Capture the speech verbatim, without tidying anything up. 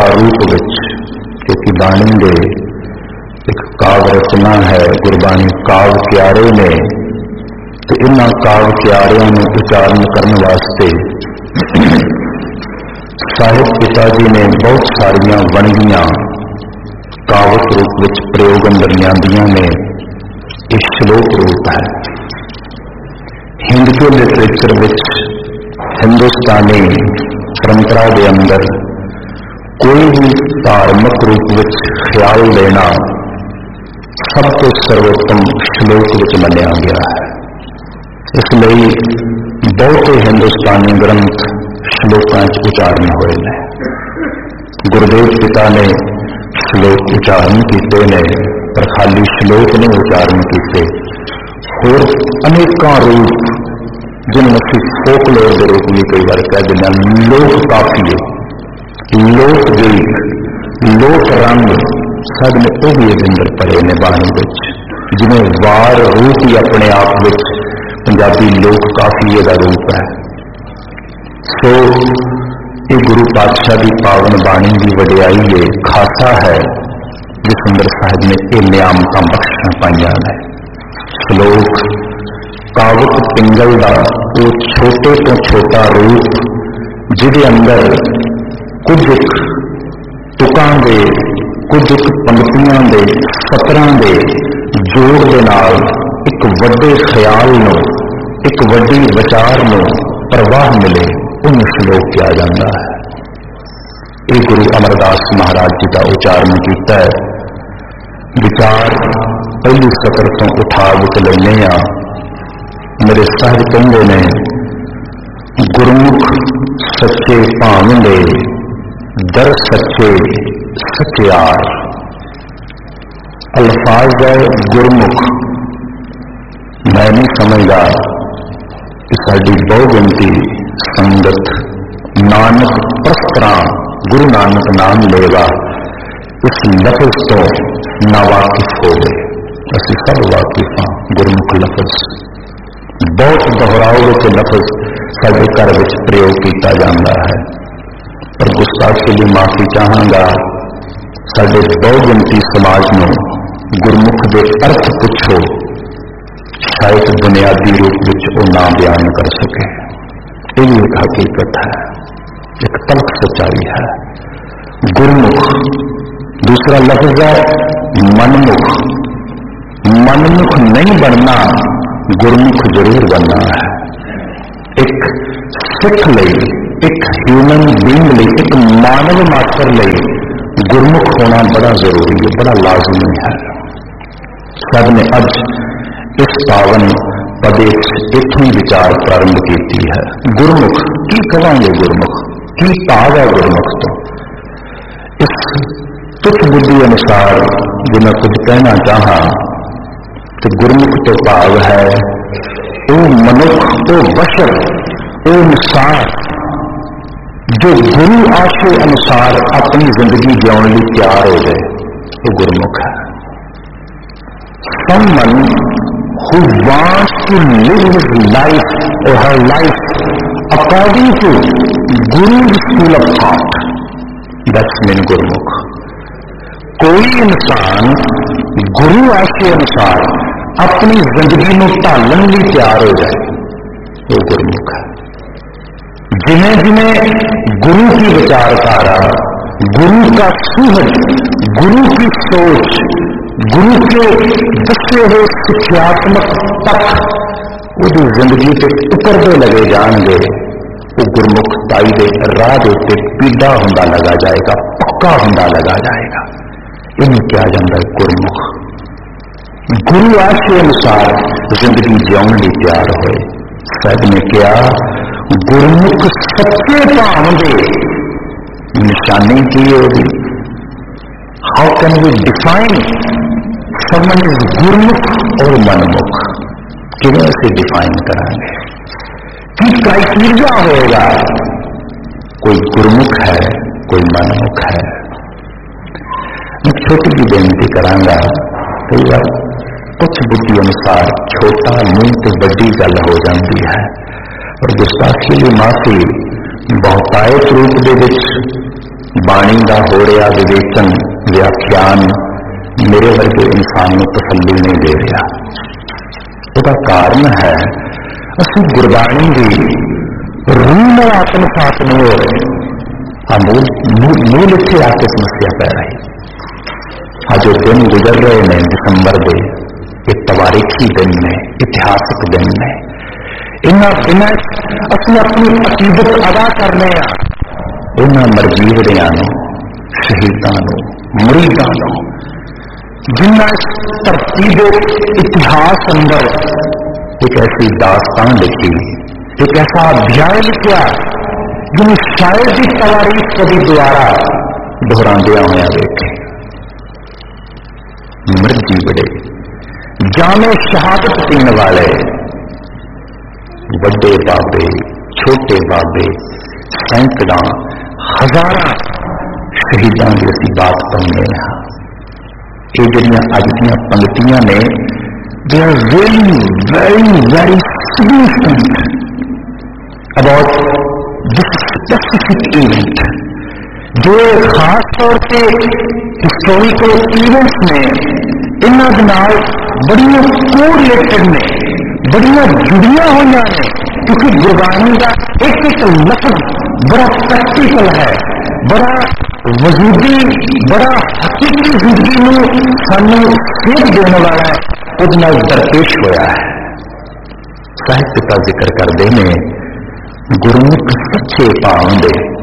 रूप विच, क्योंकि बाणी दे एक काव्य रचना है, गुरबाणी काव्य क्यारे ने, तो इन्हां काव्य क्यारियां नूं उचारण करने वास्ते साहिब पिता जी ने बहुत सारिया वणगियां काव्य रूप विच प्रयोग अंदर लियांदियां ने। एक श्लोक रूप है। हिंदू लिटरेचर विच हिंदुस्तानी परंपरा के अंदर कोई भी धार्मिक रूप विच ख्याल लेना सब तो सर्वोत्तम श्लोक विच मन्निया गया है। इसलिए बहुते हिंदुस्तानी ग्रंथ श्लोकां उच्चारण हुए हैं। गुरुदेव पिता ने श्लोक उच्चारण किए ने, पर खाली श्लोक नहीं उच्चारण किए, होर अनेकों रूप जिन्होंने असं फोकलोर के रूप में कई बार कह देना, लोक काफिए, लोक गीत, लोक रंग सब ने वो भी अंदर पड़े ने बाणी विच, जिन्हें वार रूप ही अपने आप में पंजाबी लोक काफिए का रूप है। सो ये गुरु पातशाह की पावन बाणी की वडियाई है, खासा है, जिस अंदर साहिब ने ये नियामतां बख्शण पाइयां ने। श्लोक कावक पिंगल का वो छोटे तो छोटा रूप, जिहदे अंदर कुछ तुकां दे, कुछ पंक्तियां दे, सतरां दे जोड़ दे नाल एक वड्डे ख्याल नूं, एक वड्डी विचार नूं प्रवाह मिले, उन्हें श्लोक किया जाता है। ये गुरु अमरदास महाराज जी का उच्चारण किया है। विचार पहली सतर तो उठा के लेने आ। मेरे साहिब कहते ने, गुरमुख सच्चे भावंदे, दर सच्चे सच्चार। अल्फाज है गुरमुख, मैं नहीं समझदा कि साडी बहुगिनती संगत नानक प्रस्तरा गुरु नानक नाम लेगा इस लफ्ज तो ना वाकिफ हो गए। असं सब वाकिफ हाँ। गुरमुख लफ्ज बहुत दोहराओगे तो लफ्ज साडे घर विच प्रयोग किया जाता है, पर गुस्ताखी लिए माफी चाहांगा। साडे बहुगिनती समाज नूं गुरमुख के अर्थ पुछो, शायद बुनियादी रूप विच वो ना बयान कर सके। ये एक हकीकत है, एक तल्ख सच्चाई है। गुरमुख दूसरा लफ्ज है मनमुख। मनमुख नहीं बनना, गुरमुख जरूर बनना है। एक सिख लई, एक ह्यूमन बीइंग लई, एक मानव मात्र लई गुरमुख होना बड़ा जरूरी है, बड़ा लाजमी है। सब ने अज इस पावन पदे इथों ही विचार प्रारंभ की है। गुरमुख की कहेंगे, गुरमुख की भाव है गुरमुख तो। इस तुच्छ बुद्धि अनुसार जो मैं कुछ कहना चाहा तो गुरमुख तो भाव है वो मनुख, वो बशर, वो इंसान जो गुरु आशे अनुसार अपनी जिंदगी जीने लिए तैयार हो जाए, वो गुरमुख है। Someone who wants to live his life or her life according to Guru's school of thought, that's mean गुरमुख। कोई इंसान गुरु आशे अनुसार अपनी जिंदगी को ढालने लिए तैयार हो जाए, वो गुरमुख है। जिन्हें जिन्हें गुरु की विचारधारा, गुरु का सूझ, गुरु की सोच, गुरु के दसे हुए शिक्षात्मक पथ वो जिंदगी से उतरते लगे जाएंगे, वो गुरमुखताई के राह उत्ते पीढ़ा होंदा लगा जाएगा, पक्का होंदा लगा जाएगा। इन्हें क्या जाता है गुरमुख। गुरु आशे अनुसार जिंदगी जीने लिए तैयार होए। साहब ने कहा गुरमुख सच्चे भाव दे निशानी की होगी। How can we define someone is गुरमुख और मनमुख? किवें से डिफाइन करांगे? कि क्राइटेरिया होगा, कोई गुरमुख है, कोई मनमुख है। मैं छोटी की बेनती करांगा, कई बार कुछ बुद्धि अनुसार छोटा मुंह तो बड़ी गल हो जाती है, और गुस्ताखी लिए माफी बहुतायत रूप दे विच बाणी का हो रहा विवेचन व्याख्यान मेरे वर्गे इंसान को तसल्ली नहीं दे रहा। उसका कारण है असि गुरबाणी की रूह में आत्मसात नहीं हो रहे। आ मूल मूल इत्थे आके समस्या पै रही। आज जो दिन गुजर रहे हैं दिसंबर के, ये तवारीखी दिन ने, इतिहासिक दिन ने, इन्होंने बिना असं अपनी अकीदत अदा करने इन्होंने मरजीवरियां शहीदों मुरीदां जिन्ना धरती के इतिहास अंदर एक ऐसी दास्तान लिखी, एक ऐसा अध्याय लिखा जिन्हें शायद ही तवारीख कभी दोबारा दोहरांदिया हुआ देखे। मर्जी बड़े जामे शहादत पीने वाले बड़े बाबे छोटे बाबे सैकड़ों हजारा शहीदों की असी बात सुनने हैं। ये जड़ियां अज दियां पंक्तियां ने they are really very very significant about this specific event, जो खास तौर पर हिस्टोरिकल इवेंट्स ने इन्हों के नाल बड़ियां कोरिलेटेड ने, बड़ियां जुड़िया हुई ने, क्योंकि गुरबाणी का एक एक लफ्ज बड़ा प्रैक्टिकल है, बड़ा वजूदी, बड़ा हकीकी जिंदगी में सानू सेध देने वाला है, उसके नाल दरपेश होया है। साहित्य का जिक्र करते हैं गुरमुख सच्चे भाव दे